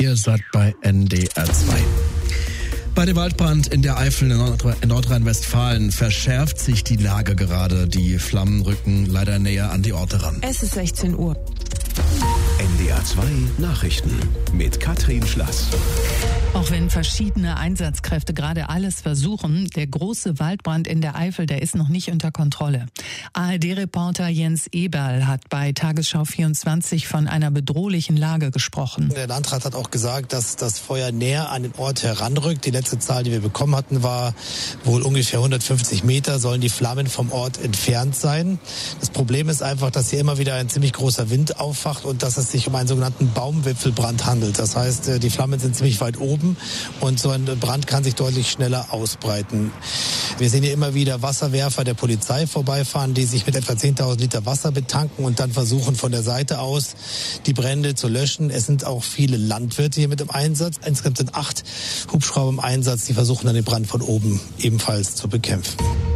Ihr seid bei NDR 2. Bei dem Waldbrand in der Eifel in Nordrhein-Westfalen verschärft sich die Lage gerade. Die Flammen rücken leider näher an die Orte ran. Es ist 16 Uhr. NDR 2 Nachrichten mit Katrin Schlass. Auch wenn verschiedene Einsatzkräfte gerade alles versuchen, der große Waldbrand in der Eifel, der ist noch nicht unter Kontrolle. ARD-Reporter Jens Eberl hat bei Tagesschau 24 von einer bedrohlichen Lage gesprochen. Der Landrat hat auch gesagt, dass das Feuer näher an den Ort heranrückt. Die letzte Zahl, die wir bekommen hatten, war wohl ungefähr 150 Meter, sollen die Flammen vom Ort entfernt sein. Das Problem ist einfach, dass hier immer wieder ein ziemlich großer Wind aufwacht und dass es sich um einen sogenannten Baumwipfelbrand handelt. Das heißt, die Flammen sind ziemlich weit oben und so ein Brand kann sich deutlich schneller ausbreiten. Wir sehen hier immer wieder Wasserwerfer der Polizei vorbeifahren, die sich mit etwa 10.000 Liter Wasser betanken und dann versuchen von der Seite aus die Brände zu löschen. Es sind auch viele Landwirte hier mit im Einsatz. Insgesamt sind 8 Hubschrauber im Einsatz, die versuchen dann den Brand von oben ebenfalls zu bekämpfen.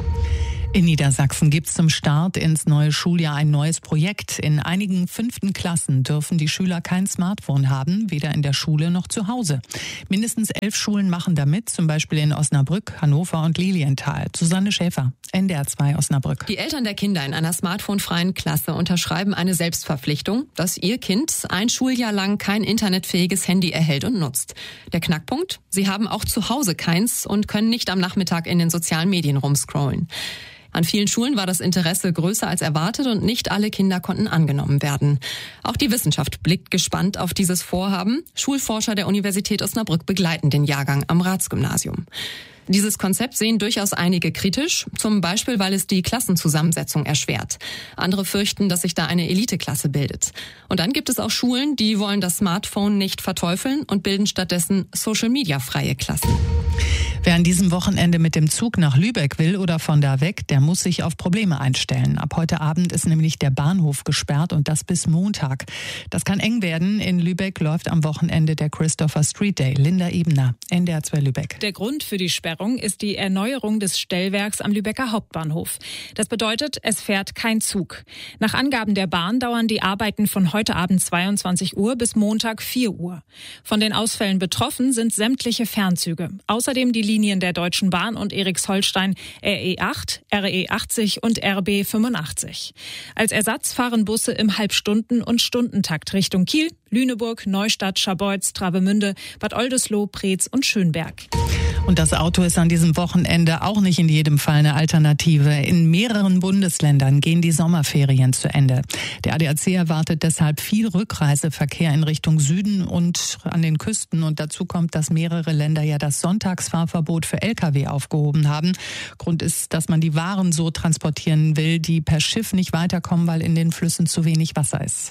In Niedersachsen gibt es zum Start ins neue Schuljahr ein neues Projekt. In einigen 5. Klassen dürfen die Schüler kein Smartphone haben, weder in der Schule noch zu Hause. Mindestens 11 Schulen machen da mit, zum Beispiel in Osnabrück, Hannover und Lilienthal. Susanne Schäfer, NDR 2 Osnabrück. Die Eltern der Kinder in einer smartphonefreien Klasse unterschreiben eine Selbstverpflichtung, dass ihr Kind ein Schuljahr lang kein internetfähiges Handy erhält und nutzt. Der Knackpunkt? Sie haben auch zu Hause keins und können nicht am Nachmittag in den sozialen Medien rumscrollen. An vielen Schulen war das Interesse größer als erwartet und nicht alle Kinder konnten angenommen werden. Auch die Wissenschaft blickt gespannt auf dieses Vorhaben. Schulforscher der Universität Osnabrück begleiten den Jahrgang am Ratsgymnasium. Dieses Konzept sehen durchaus einige kritisch, zum Beispiel, weil es die Klassenzusammensetzung erschwert. Andere fürchten, dass sich da eine Eliteklasse bildet. Und dann gibt es auch Schulen, die wollen das Smartphone nicht verteufeln und bilden stattdessen Social-Media-freie Klassen. Wer an diesem Wochenende mit dem Zug nach Lübeck will oder von da weg, der muss sich auf Probleme einstellen. Ab heute Abend ist nämlich der Bahnhof gesperrt und das bis Montag. Das kann eng werden. In Lübeck läuft am Wochenende der Christopher Street Day. Linda Ebener, NDR 2 Lübeck. Der Grund für die Sperrung ist die Erneuerung des Stellwerks am Lübecker Hauptbahnhof. Das bedeutet, es fährt kein Zug. Nach Angaben der Bahn dauern die Arbeiten von heute Abend 22 Uhr bis Montag 4 Uhr. Von den Ausfällen betroffen sind sämtliche Fernzüge. Außerdem die Linien der Deutschen Bahn und Eriksholstein RE8, RE80 und RB 85. Als Ersatz fahren Busse im Halbstunden- und Stundentakt Richtung Kiel, Lüneburg, Neustadt, Scharbeutz, Travemünde, Bad Oldesloe, Preetz und Schönberg. Und das Auto ist an diesem Wochenende auch nicht in jedem Fall eine Alternative. In mehreren Bundesländern gehen die Sommerferien zu Ende. Der ADAC erwartet deshalb viel Rückreiseverkehr in Richtung Süden und an den Küsten. Und dazu kommt, dass mehrere Länder ja das Sonntagsfahrverbot für Lkw aufgehoben haben. Grund ist, dass man die Waren so transportieren will, die per Schiff nicht weiterkommen, weil in den Flüssen zu wenig Wasser ist.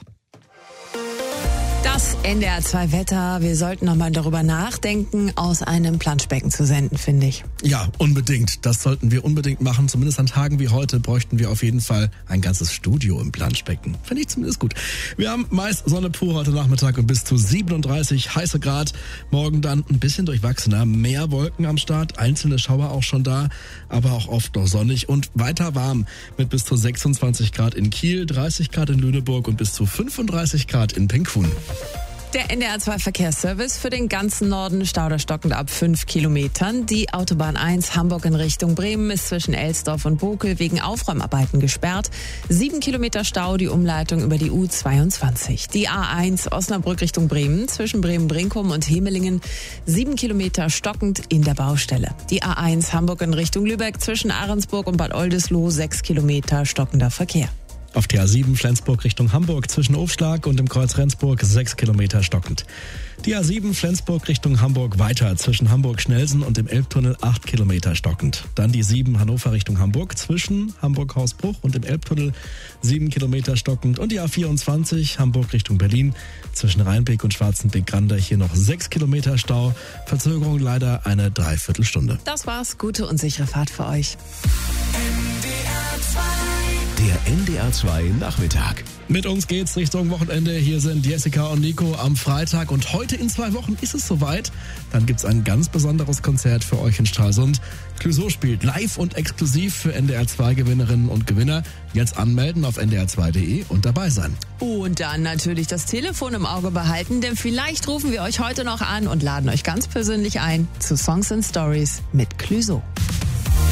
Das NDR 2 Wetter. Wir sollten nochmal darüber nachdenken, aus einem Planschbecken zu senden, finde ich. Ja, unbedingt. Das sollten wir unbedingt machen. Zumindest an Tagen wie heute bräuchten wir auf jeden Fall ein ganzes Studio im Planschbecken. Finde ich zumindest gut. Wir haben meist Sonne pur heute Nachmittag und bis zu 37 heiße Grad. Morgen dann ein bisschen durchwachsener. Mehr Wolken am Start, einzelne Schauer auch schon da, aber auch oft noch sonnig und weiter warm mit bis zu 26 Grad in Kiel, 30 Grad in Lüneburg und bis zu 35 Grad in Penkhuhn. Der NDR 2 Verkehrsservice für den ganzen Norden, Stau stockend ab 5 Kilometern. Die Autobahn 1 Hamburg in Richtung Bremen ist zwischen Elsdorf und Bokel wegen Aufräumarbeiten gesperrt. 7 Kilometer Stau, die Umleitung über die U22. Die A1 Osnabrück Richtung Bremen zwischen Bremen-Brinkum und Hemelingen. 7 Kilometer stockend in der Baustelle. Die A1 Hamburg in Richtung Lübeck zwischen Ahrensburg und Bad Oldesloe 6 Kilometer stockender Verkehr. Auf der A7 Flensburg Richtung Hamburg zwischen Aufschlag und dem Kreuz Rendsburg 6 Kilometer stockend. Die A7 Flensburg Richtung Hamburg weiter zwischen Hamburg-Schnelsen und dem Elbtunnel 8 Kilometer stockend. Dann die 7 Hannover Richtung Hamburg zwischen Hamburg-Hausbruch und dem Elbtunnel 7 Kilometer stockend. Und die A24 Hamburg Richtung Berlin zwischen Rheinbeck und Schwarzenbeck-Gander hier noch 6 Kilometer Stau. Verzögerung leider eine Dreiviertelstunde. Das war's. Gute und sichere Fahrt für euch. NDR 2 Der NDR2 Nachmittag. Mit uns geht's Richtung Wochenende. Hier sind Jessica und Nico am Freitag. Und heute in 2 Wochen ist es soweit. Dann gibt's ein ganz besonderes Konzert für euch in Stralsund. Clouseau spielt live und exklusiv für NDR2 Gewinnerinnen und Gewinner. Jetzt anmelden auf ndr2.de und dabei sein. Und dann natürlich das Telefon im Auge behalten, denn vielleicht rufen wir euch heute noch an und laden euch ganz persönlich ein zu Songs and Stories mit Clouseau.